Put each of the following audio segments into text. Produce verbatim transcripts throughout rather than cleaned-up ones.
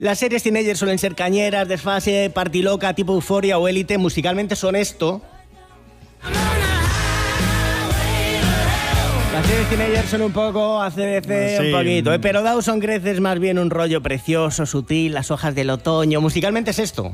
Las series teenagers suelen ser cañeras, desfase, party loca, tipo Euforia o Élite. Musicalmente son esto. Las series teenagers son un poco A C D C, sí, un poquito, ¿eh? Pero Dawson Crece es más bien un rollo precioso, sutil, las hojas del otoño. Musicalmente es esto.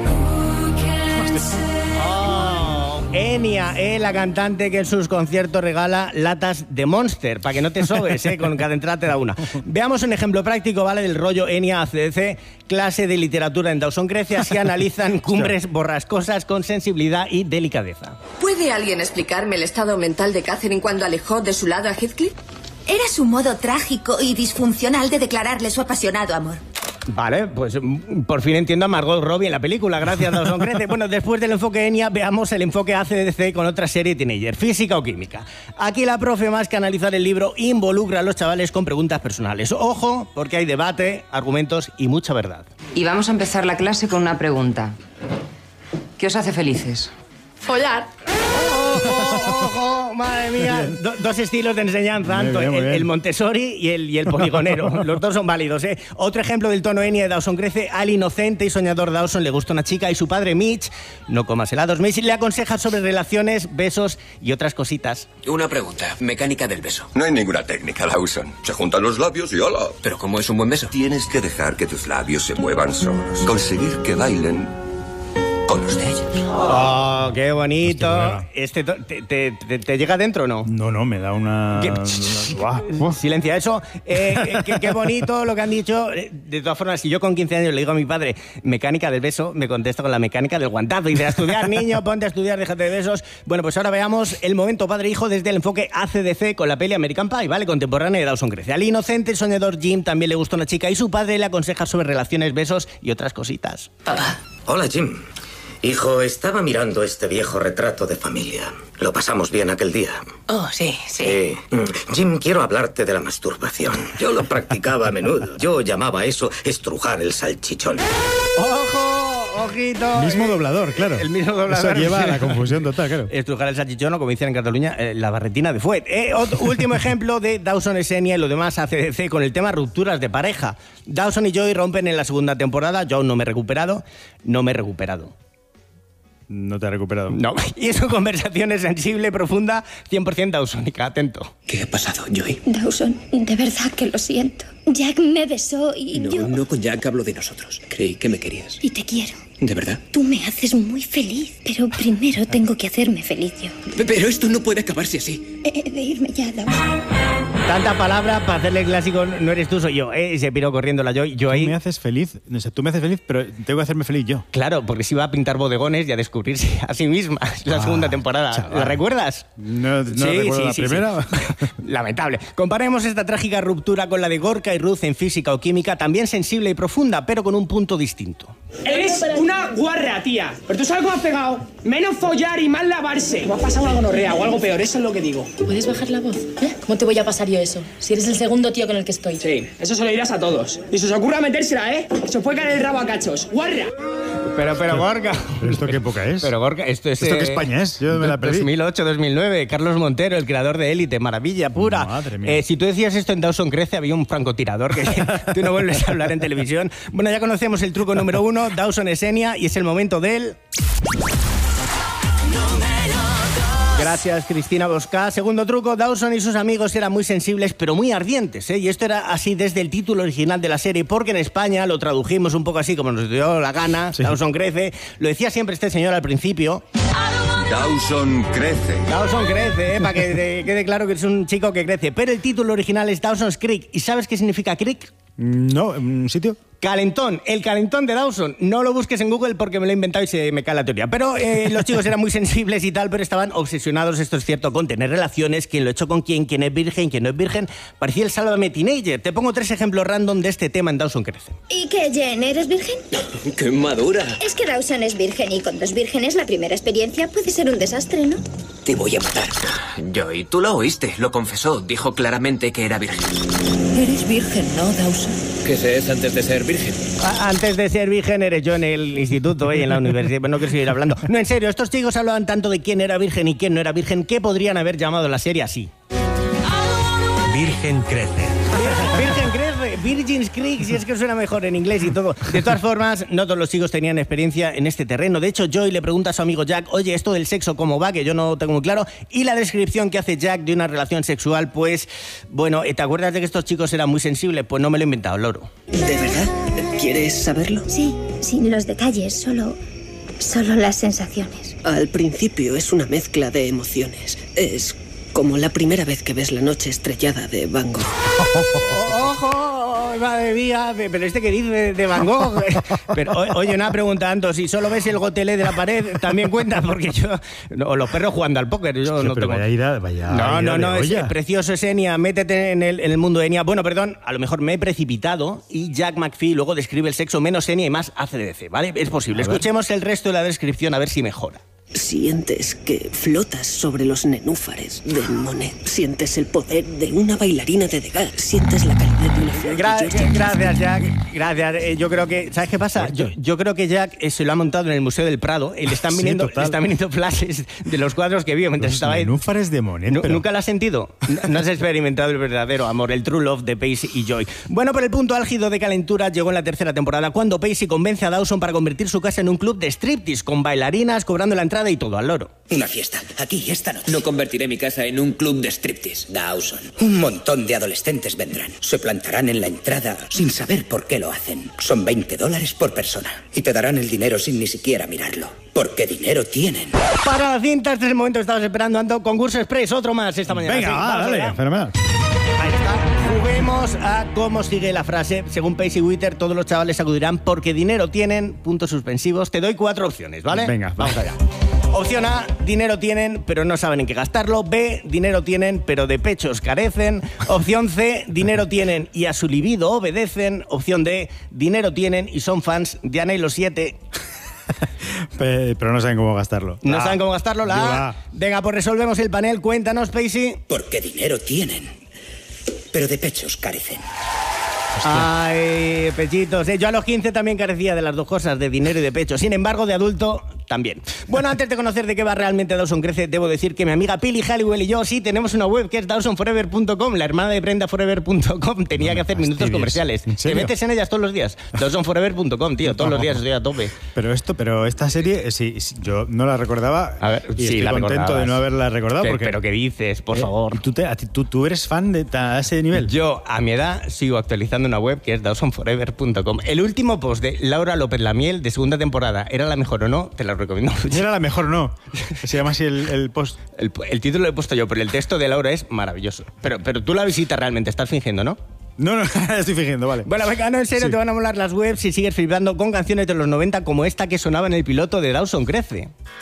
Enya, eh, la cantante que en sus conciertos regala latas de Monster, para que no te sobes, eh, con cada entrada te da una. Veamos un ejemplo práctico, ¿vale? Del rollo Enya A C D C, clase de literatura en Dawson Crece, así analizan cumbres borrascosas con sensibilidad y delicadeza. ¿Puede alguien explicarme el estado mental de Catherine cuando alejó de su lado a Heathcliff? Era su modo trágico y disfuncional de declararle su apasionado amor. Vale, pues por fin entiendo a Margot Robbie en la película, gracias a Dawson Crece. Bueno, después del enfoque Enya, veamos el enfoque A C D C con otra serie teenager, física o química. Aquí la profe, más que analizar el libro, involucra a los chavales con preguntas personales. Ojo, porque hay debate, argumentos y mucha verdad. Y vamos a empezar la clase con una pregunta. ¿Qué os hace felices? Follar. ¡Ojo, ojo! ¡Madre mía! Do, dos estilos de enseñanza, Anto, el, el Montessori y el, y el poligonero. Los dos son válidos, ¿eh? Otro ejemplo del tono Enya de Dawson Crece. Al inocente y soñador Dawson le gusta una chica y su padre Mitch, no comas helados, Mitch, le aconseja sobre relaciones, besos y otras cositas. Una pregunta, mecánica del beso. No hay ninguna técnica, Dawson. Se juntan los labios y ¡hola! ¿Pero cómo es un buen beso? Tienes que dejar que tus labios se muevan solos. Conseguir que bailen con los de ellos. ¡Oh, qué bonito! Hostia, este to- te, te, te, ¿Te llega dentro o no? No, no, me da una... ¿Qué? una... Silencia eso. Eh, qué, qué bonito lo que han dicho. De todas formas, si yo con quince años le digo a mi padre mecánica del beso, me contesta con la mecánica del guantazo. Y dice, a estudiar, niño, ponte a estudiar, déjate de besos. Bueno, pues ahora veamos el momento padre-hijo desde el enfoque A C D C con la peli American Pie, ¿vale? Contemporánea de Dawson Crece. Al inocente, soñador Jim también le gusta una chica y su padre le aconseja sobre relaciones, besos y otras cositas. Papá. Hola, Jim. Hijo, estaba mirando este viejo retrato de familia. Lo pasamos bien aquel día. Oh, sí, sí. Sí. Jim, quiero hablarte de la masturbación. Yo lo practicaba a menudo. Yo llamaba eso estrujar el salchichón. ¡Ojo! ¡Ojito! Mismo doblador, claro. El mismo doblador. Eso lleva a la confusión total, claro. Estrujar el salchichón, o como dicen en Cataluña, eh, la barretina de fuet. Eh, otro, último ejemplo de Dawson es Enya y lo demás A C D C con el tema rupturas de pareja. Dawson y Joey rompen en la segunda temporada. Yo aún no me he recuperado. No me he recuperado. No te ha recuperado. No, y su conversación es sensible, profunda, cien por ciento dawsónica, atento. ¿Qué ha pasado, Joey? Dawson, de verdad que lo siento. Jack me besó y no, yo... No, con Jack hablo de nosotros. Creí que me querías. Y te quiero. ¿De verdad? Tú me haces muy feliz, pero primero tengo que hacerme feliz yo. Pero esto no puede acabarse así. He de irme ya, Dawson. Tanta palabra para hacerle el clásico, no eres tú, soy yo. ¿eh? Y se piró corriendo la Joy. Yo ahí... Tú me haces feliz, o sea, tú me haces feliz, pero tengo que hacerme feliz yo. Claro, porque se iba a pintar bodegones y a descubrirse a sí misma. La ah, segunda temporada. Chaval. ¿La recuerdas? No, no sí, recuerdo sí, la sí, primera. Sí. Lamentable. Comparemos esta trágica ruptura con la de Gorka y Ruth en física o química, también sensible y profunda, pero con un punto distinto. Eres una guarra, tía. Pero tú sabes cómo has pegado. Menos follar y más lavarse. Me has pasado una gonorrea o algo peor, eso es lo que digo. ¿Puedes bajar la voz? ¿Eh? ¿Cómo te voy a pasar yo eso? Si eres el segundo tío con el que estoy. Sí, eso se lo dirás a todos. Y si os ocurra metérsela, ¿eh? Se os puede caer el rabo a cachos. ¡Guarra! Pero, pero, Gorka. ¿Pero esto qué época es? Pero, Gorka, esto es... ¿Esto eh, qué España es? Yo me la perdí. dos mil ocho, dos mil nueve. Carlos Montero, el creador de Élite. Maravilla pura. Madre mía. Eh, si tú decías esto en Dawson Crece, había un francotirador que tú no vuelves a hablar en televisión. Bueno, ya conocemos el truco número uno. Dawson es Enya y es el momento del... Gracias, Cristina Bosca. Segundo truco, Dawson y sus amigos eran muy sensibles, pero muy ardientes, ¿eh? Y esto era así desde el título original de la serie, porque en España lo tradujimos un poco así como nos dio la gana. Sí. Dawson Crece. Lo decía siempre este señor al principio. Dawson Crece. Dawson Crece, ¿eh? Para que te quede claro que es un chico que crece. Pero el título original es Dawson's Creek. ¿Y sabes qué significa Creek? No, ¿un sitio? Calentón, el calentón de Dawson. No lo busques en Google porque me lo he inventado y se me cae la teoría. Pero eh, los chicos eran muy sensibles y tal, pero estaban obsesionados, esto es cierto, con tener relaciones, quién lo ha hecho con quién, quién es virgen, quién no es virgen. Parecía el Sálvame Teenager. Te pongo tres ejemplos random de este tema en Dawson Crece. ¿Y qué, Jen? ¿Eres virgen? ¡Qué madura! Es que Dawson es virgen y con dos vírgenes la primera experiencia puede ser un desastre, ¿no? Te voy a matar. Joey, tú lo oíste, lo confesó. Dijo claramente que era virgen. Eres virgen, ¿no, Dawson? ¿Qué se es antes de ser virgen? A antes de ser virgen eres yo en el instituto y ¿eh? en la universidad. No quiero seguir hablando. No, en serio, estos chicos hablaban tanto de quién era virgen y quién no era virgen que podrían haber llamado la serie así. Virgen crece. Virgen crece. Virgin's Creek, si es que suena mejor en inglés y todo. De todas formas, no todos los chicos tenían experiencia en este terreno. De hecho, Joy le pregunta a su amigo Jack, oye, esto del sexo, ¿cómo va? Que yo no tengo muy claro. Y la descripción que hace Jack de una relación sexual, pues, bueno, ¿te acuerdas de que estos chicos eran muy sensibles? Pues no me lo he inventado, loro. ¿De verdad? ¿Quieres saberlo? Sí, sin los detalles, solo... solo las sensaciones. Al principio es una mezcla de emociones. Es como la primera vez que ves La noche estrellada de Van Gogh. ¡Ojo! Madre mía, pero este que dice de Van Gogh. Pero, oye, una pregunta, Anto, si solo ves el gotelé de la pared, también cuenta, porque yo... O los perros jugando al póker, yo Hostia, no pero tengo... vaya ida, vaya No, ida no, de no, es olla. precioso, es Enya, métete en el, en el mundo de Enya. Bueno, perdón, a lo mejor me he precipitado y Jack McPhee luego describe el sexo menos Enya y más A C D C, ¿vale? Es posible. Escuchemos el resto de la descripción a ver si mejora. Sientes que flotas sobre los nenúfares de Monet. Sientes el poder de una bailarina de Degas. Sientes la calidez de una flor. Gra de George gracias, Jack. Gracias. Eh, yo creo que... ¿Sabes qué pasa? Yo, yo creo que Jack eh, se lo ha montado en el Museo del Prado. Eh, le, están Sí, viniendo, total. le están viniendo flashes de los cuadros que vio mientras Los estaba ahí. nenúfares de Monet, Nu- pero- ¿Nunca lo has sentido? No, no has experimentado el verdadero amor, el true love de Pacey y Joy. Bueno, pero el punto álgido de calentura llegó en la tercera temporada, cuando Pacey convence a Dawson para convertir su casa en un club de striptease, con bailarinas, cobrando la entrada y todo al loro. Una fiesta, aquí, esta noche. No convertiré mi casa en un club de striptease, Dawson. Un montón de adolescentes vendrán. Se plantarán en la entrada sin saber por qué lo hacen. Son veinte dólares por persona. Y te darán el dinero sin ni siquiera mirarlo. Porque dinero tienen. Para la cinta, este es el momento que estabas esperando, Ando. Concurso Express, otro más esta mañana. Venga, Sí, va, vamos dale, allá. fenomenal. Ahí está. Juguemos a cómo sigue la frase. Según Pacey Witter, todos los chavales acudirán porque dinero tienen, puntos suspensivos. Te doy cuatro opciones, ¿vale? Venga, vamos allá. Opción A, dinero tienen, pero no saben en qué gastarlo. B, dinero tienen, pero de pechos carecen. Opción C, dinero tienen y a su libido obedecen. Opción D, dinero tienen y son fans de Anhelo siete. Pe- Pero no saben cómo gastarlo. No Ah, saben cómo gastarlo. La digo, A. ah. Venga, pues resolvemos el panel. Cuéntanos, Pacey. Porque dinero tienen. Pero de pechos carecen. Ay, pechitos. Eh, yo a los quince también carecía de las dos cosas, de dinero y de pecho. Sin embargo, de adulto, también. Bueno, antes de conocer de qué va realmente Dawson Crece, debo decir que mi amiga Pili Halliwell y yo sí tenemos una web que es dawson forever punto com. La hermana de Brenda forever punto com tenía que hacer minutos fastidies. comerciales. ¿En Te serio? metes en ellas todos los días. dawson forever punto com, tío. Todos los días estoy a tope. Pero esto, pero esta serie, eh, sí, sí, yo no la recordaba. A ver, y sí, estoy la contento recordabas. de no haberla recordado. Pero, porque, pero ¿qué dices? Por eh, favor. ¿tú, te- a ti- tú, tú eres fan de ta- a ese nivel? Yo, a mi edad, sigo actualizando una web que es dawson forever punto com. El último post de Laura López Lamiel de segunda temporada, ¿era la mejor o no? Te lo recomiendo mucho. ¿Era la mejor o no? Se llama así el, el post. El, el título lo he puesto yo, pero el texto de Laura es maravilloso. Pero, pero tú la visitas realmente, estás fingiendo, ¿no? No, no, estoy fingiendo, vale. Bueno, venga, no, en serio, Sí. te van a molar las webs si sigues flipando con canciones de los noventa como esta que sonaba en el piloto de Dawson Crece.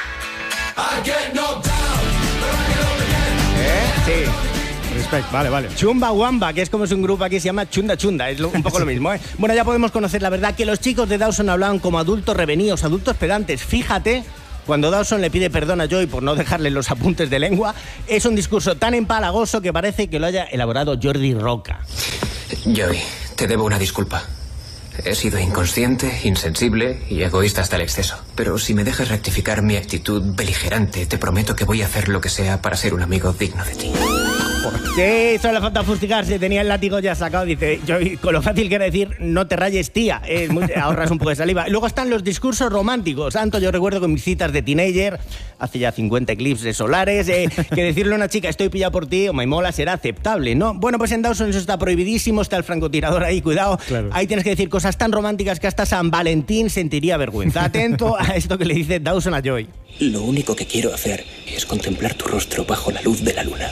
¿Eh? Sí. Respect, vale, vale. Chumba Wamba, que es como es un grupo aquí, se llama Chunda Chunda, es lo- un poco lo mismo, ¿eh? Bueno, ya podemos conocer la verdad que los chicos de Dawson hablaban como adultos revenidos, adultos pedantes. Fíjate, cuando Dawson le pide perdón a Joy por no dejarle los apuntes de lengua, es un discurso tan empalagoso que parece que lo haya elaborado Jordi Roca. Joy, te debo una disculpa. He sido inconsciente, insensible y egoísta hasta el exceso. Pero si me dejas rectificar mi actitud beligerante, te prometo que voy a hacer lo que sea para ser un amigo digno de ti. Sí, solo le falta fustigarse, tenía el látigo ya sacado, dice, yo con lo fácil que era decir, no te rayes, tía, es muy- ahorras un poco de saliva. Luego están los discursos románticos, tanto yo recuerdo con mis citas de teenager, hace ya cincuenta eclipses solares, eh, que decirle a una chica, estoy pillado por ti o me mola, será aceptable, ¿no? Bueno, pues en Dawson eso está prohibidísimo, está el francotirador ahí, cuidado, Claro. ahí tienes que decir cosas tan románticas que hasta San Valentín sentiría vergüenza. Atento a esto que le dice Dawson a Joy. Lo único que quiero hacer es contemplar tu rostro bajo la luz de la luna.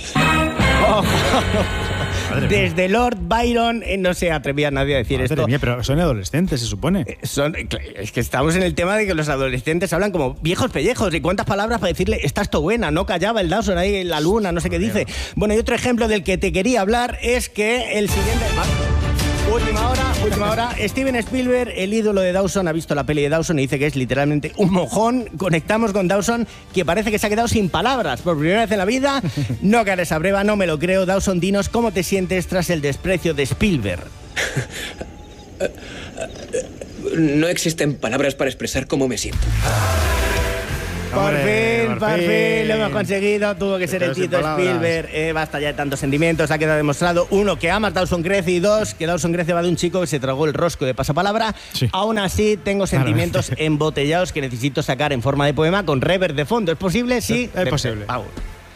Desde Lord Byron eh, no se atrevía nadie a decir Madre esto. mía, pero son adolescentes, se supone. Son, es que estamos en el tema de que los adolescentes hablan como viejos pellejos. ¿Y cuántas palabras para decirle, estás todo buena? No callaba el Dawson ahí en la luna, no sé qué dice. Bueno, y otro ejemplo del que te quería hablar es que el siguiente... Última hora, última hora. Steven Spielberg, el ídolo de Dawson, ha visto la peli de Dawson y dice que es literalmente un mojón. Conectamos con Dawson, que parece que se ha quedado sin palabras por primera vez en la vida. No cares a breva, no me lo creo. Dawson, dinos cómo te sientes tras el desprecio de Spielberg. No existen palabras para expresar cómo me siento. Por Hombre, fin, por fin lo hemos conseguido. Tuvo que ser el Tito Spielberg. Eh, basta ya de tantos sentimientos. Ha quedado demostrado, uno, que amas Dawson Crece, y dos, que Dawson Crece va de un chico que se tragó el rosco de pasapalabra. Sí. Aún así, tengo sentimientos claro. embotellados que necesito sacar en forma de poema con reverb de fondo. ¿Es posible? Sí. Es posible. Vamos.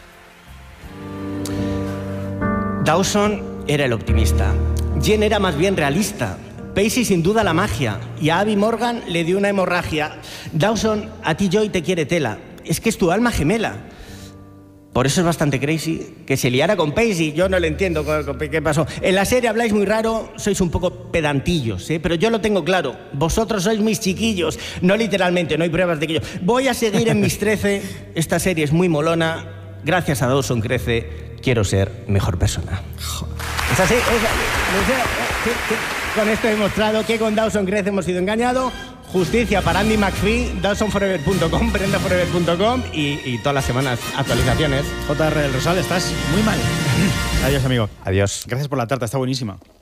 Dawson era el optimista. Jen era más bien realista. Pacey sin duda la magia. Y a Abby Morgan le dio una hemorragia. Dawson, a ti Joy te quiere tela. Es que es tu alma gemela. Por eso es bastante crazy que se liara con Pacey. Yo no le entiendo qué pasó. En la serie habláis muy raro, sois un poco pedantillos, ¿eh? Pero yo lo tengo claro. Vosotros sois mis chiquillos. No literalmente, no hay pruebas de que yo... Voy a seguir en mis trece. Esta serie es muy molona. Gracias a Dawson Crece, quiero ser mejor persona. ¿Es así? ¿Es así? Con esto he demostrado que con Dawson Crece hemos sido engañados. Justicia para Andy McPhee, Dawson Forever punto com, Brenda Forever punto com y, y todas las semanas actualizaciones. J R del Rosal, estás muy mal. Adiós, amigo. Adiós. Gracias por la tarta, está buenísima.